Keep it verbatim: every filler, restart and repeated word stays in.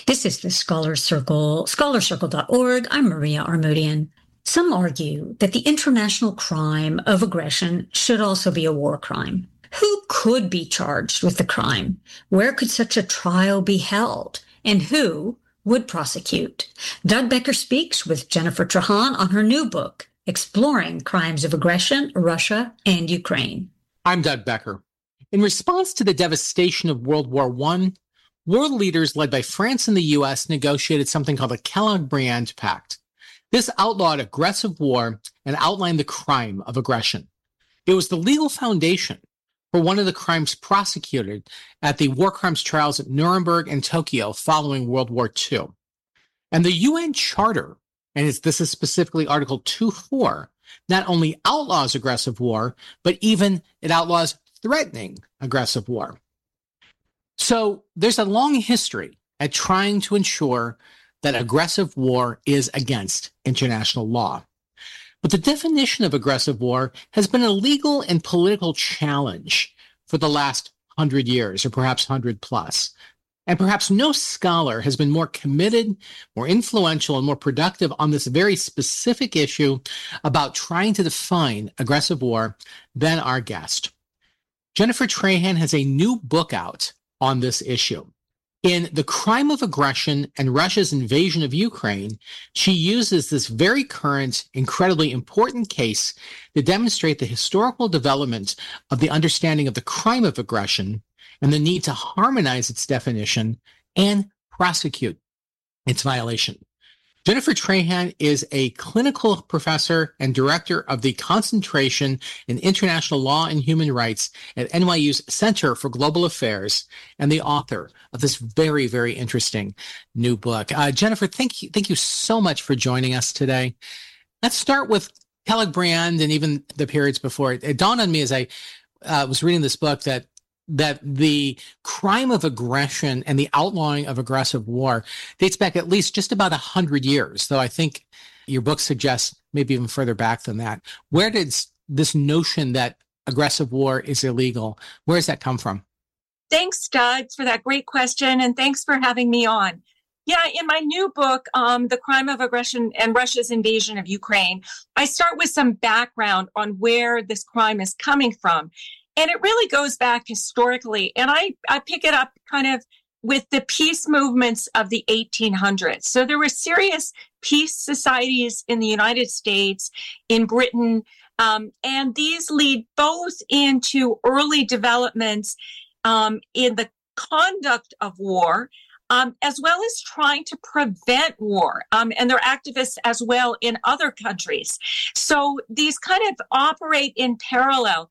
This is the Scholar Circle, scholar circle dot org. I'm Maria Armodian. Some argue that the international crime of aggression should also be a war crime. Who could be charged with the crime? Where could such a trial be held? And who would prosecute? Doug Becker speaks with Jennifer Trahan on her new book, Exploring Crimes of Aggression, Russia and Ukraine. I'm Doug Becker. In response to the devastation of World War One, world leaders led by France and the U S negotiated something called the Kellogg-Briand Pact. This outlawed aggressive war and outlined the crime of aggression. It was the legal foundation for one of the crimes prosecuted at the war crimes trials at Nuremberg and Tokyo following World War Two. And the U N Charter, and it's, this is specifically Article two point four, not only outlaws aggressive war, but even it outlaws threatening aggressive war. So there's a long history at trying to ensure that aggressive war is against international law. But the definition of aggressive war has been a legal and political challenge for the last hundred years, or perhaps hundred plus. And perhaps no scholar has been more committed, more influential, and more productive on this very specific issue about trying to define aggressive war than our guest. Jennifer Trahan has a new book out on this issue. In The Crime of Aggression and Russia's Invasion of Ukraine, she uses this very current, incredibly important case to demonstrate the historical development of the understanding of the crime of aggression and the need to harmonize its definition and prosecute its violation. Jennifer Trahan is a clinical professor and director of the Concentration in International Law and Human Rights at N Y U's Center for Global Affairs and the author of this very, very interesting new book. Uh, Jennifer, thank you, thank you so much for joining us today. Let's start with Kellogg-Briand and even the periods before it. It dawned on me as I uh, was reading this book that that the crime of aggression and the outlawing of aggressive war dates back at least just about one hundred years, though I think your book suggests maybe even further back than that. Where did this notion that aggressive war is illegal, where does that come from? Thanks, Doug, for that great question, and thanks for having me on. Yeah, in my new book, um, The Crime of Aggression and Russia's Invasion of Ukraine, I start with some background on where this crime is coming from. And it really goes back historically. And I, I pick it up kind of with the peace movements of the eighteen hundreds. So there were serious peace societies in the United States, in Britain, um, and these lead both into early developments um, in the conduct of war, Um, as well as trying to prevent war. Um, and they're activists as well in other countries. So these kind of operate in parallel.